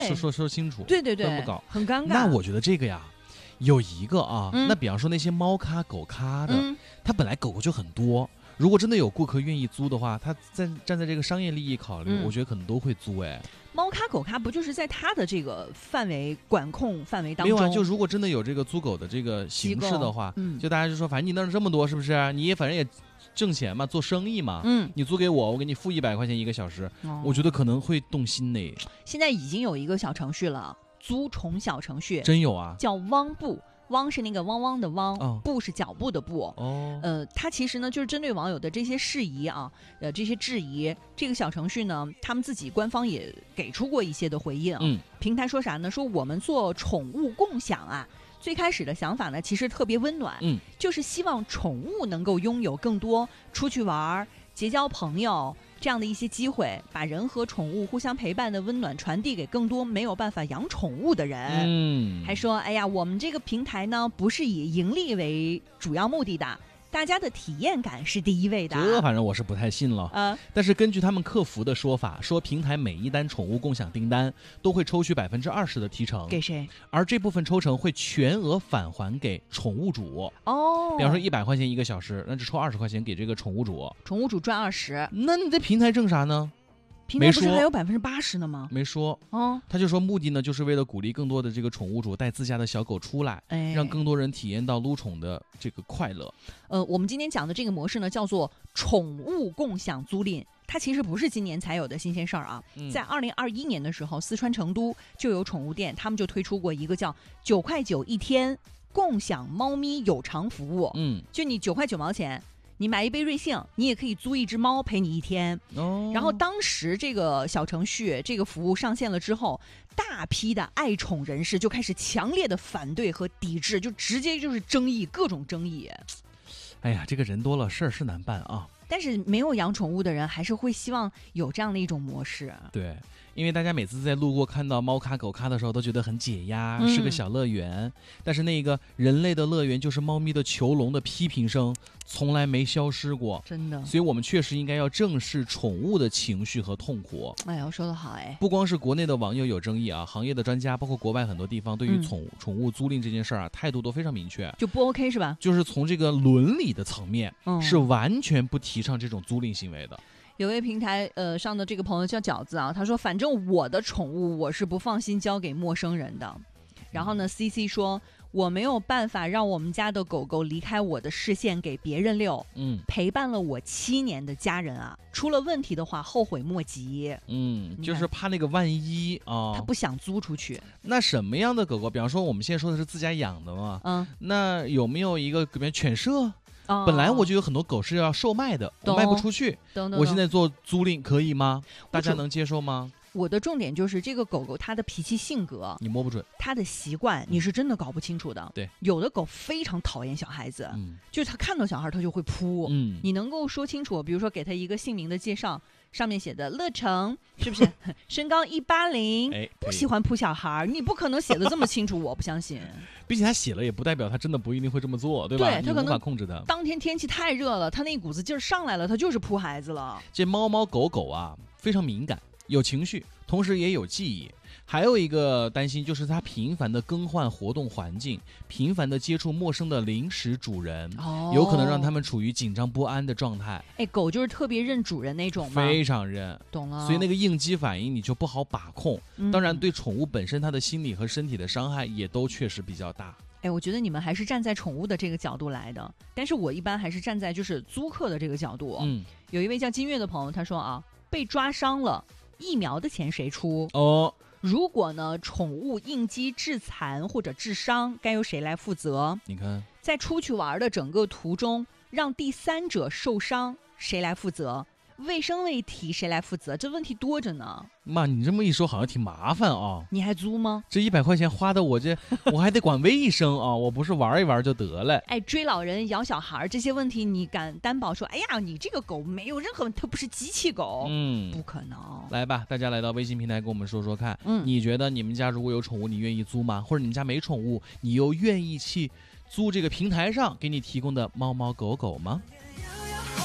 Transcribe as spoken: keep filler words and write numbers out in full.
说说说清楚， 对对对， 分不搞， 很尴尬。 那我觉得这个呀，有一个啊， 嗯、 那比方说那些猫咖、狗咖的， 嗯、 它本来狗狗就很多。如果真的有顾客愿意租的话，他在站在这个商业利益考虑，嗯、我觉得可能都会租。哎， 猫咖狗咖不就是在它的这个范围管控范围当中？ 没有啊，就如果真的有这个租狗的这个形式的话，嗯、就大家就说，反正你那儿这么多，是不是？你也反正也挣钱嘛，做生意嘛，嗯，你租给我，我给你付一百块钱一个小时，哦、我觉得可能会动心呢。 现在已经有一个小程序了，租宠小程序， 真有啊， 叫汪步。汪是那个汪汪的汪， 哦、 步是脚步的步。 哦， 呃，它其实呢就是针对网友的这些事宜啊，呃，这些质疑，这个小程序呢，他们自己官方也给出过一些的回应。 嗯， 平台说啥呢？说我们做宠物共享啊，最开始的想法呢，其实特别温暖， 嗯， 就是希望宠物能够拥有更多出去玩、结交朋友这样的一些机会，把人和宠物互相陪伴的温暖传递给更多没有办法养宠物的人。 嗯， 还说，哎呀，我们这个平台呢，不是以盈利为主要目的的，大家的体验感是第一位的。 这反正我是不太信了。 呃， 但是根据他们客服的说法，说平台每一单宠物共享订单都会抽取百分之二十的提成， 给谁？ 而这部分抽成会全额返还给宠物主。 哦， 比方说一百块钱一个小时，那只抽二十块钱给这个宠物主， 宠物主赚二十。 那你在平台挣啥呢？ 平台不是还有百分之八十呢吗？ 没说。 哦， 他就说目的呢，就是为了鼓励更多的这个宠物主带自家的小狗出来， 哎， 让更多人体验到撸宠的这个快乐。 呃，我们今天讲的这个模式呢，叫做宠物共享租赁。它其实不是今年才有的新鲜事儿啊， 嗯、 在二零二一年的时候，四川成都就有宠物店，他们就推出过一个叫九块九一天共享猫咪有偿服务。 嗯， 就你九块九毛钱。你买一杯瑞幸，你也可以租一只猫陪你一天。 哦， 然后当时这个小程序这个服务上线了之后，大批的爱宠人士就开始强烈的反对和抵制，就直接就是争议，各种争议。 哎呀，这个人多了事儿是难办啊。 但是没有养宠物的人还是会希望有这样的一种模式。 对，因为大家每次在路过看到猫咖狗咖的时候都觉得很解压， 嗯、 是个小乐园，但是那个人类的乐园就是猫咪的囚笼的批评声从来没消失过， 真的。 所以我们确实应该要正视宠物的情绪和痛苦。 哎呀，说得好。哎， 不光是国内的网友有争议啊，行业的专家包括国外很多地方对于宠、嗯、宠物租赁这件事儿啊态度都非常明确， 就不 OK 是吧？ 就是从这个伦理的层面、 嗯、 是完全不提倡这种租赁行为的。 有位平台呃上的这个朋友叫饺子啊，他说反正我的宠物我是不放心交给陌生人的。然后呢 C C 说我没有办法让我们家的狗狗离开我的视线给别人遛， 嗯， 陪伴了我七年的家人啊，出了问题的话后悔莫及。 嗯，就是怕那个万一啊， 他不想租出去。 那什么样的狗狗？比方说我们现在说的是自家养的嘛， 嗯， 那有没有一个比如犬舍？哦、本来我就有很多狗是要售卖的，我卖不出去，我现在做租赁可以吗？大家能接受吗？ 我的重点就是这个狗狗它的脾气性格你摸不准， 它的习惯你是真的搞不清楚的。 对， 有的狗非常讨厌小孩子， 嗯， 就是它看到小孩它就会扑， 嗯， 你能够说清楚，比如说给它一个姓名的介绍，上面写的乐成是不是身高一八零， 哎， 不喜欢扑小孩，你不可能写的这么清楚，我不相信。 并且他写了也不代表他真的不一定会这么做，对吧？ 对，他可能无法控制他。 当天天气太热了，他那股子劲儿上来了，他就是扑孩子了。 这猫猫狗狗啊非常敏感，有情绪，同时也有记忆。还有一个担心就是它频繁的更换活动环境，频繁的接触陌生的临时主人， 哦， 有可能让他们处于紧张不安的状态。 哎，狗就是特别认主人那种吗？ 非常认， 懂了。 所以那个应激反应你就不好把控。 嗯、 当然，对宠物本身它的心理和身体的伤害也都确实比较大。 哎，我觉得你们还是站在宠物的这个角度来的，但是我一般还是站在就是租客的这个角度。 嗯， 有一位叫金月的朋友他说啊，被抓伤了，疫苗的钱谁出？ 哦。 如果呢，宠物应激致残或者致伤，该由谁来负责？ 你看， 在出去玩的整个途中，让第三者受伤，谁来负责？卫生问题谁来负责？这问题多着呢。 妈，你这么一说好像挺麻烦啊。 你还租吗？ 这一百块钱花的我这我还得管卫生啊，我不是玩一玩就得了。 哎，追老人养小孩这些问题你敢担保说，哎呀你这个狗没有任何问题，它不是机器狗？ 嗯， 不可能。 来吧，大家来到微信平台跟我们说说看， 嗯， 你觉得你们家如果有宠物你愿意租吗？或者你们家没宠物你又愿意去租这个平台上给你提供的猫猫狗狗吗？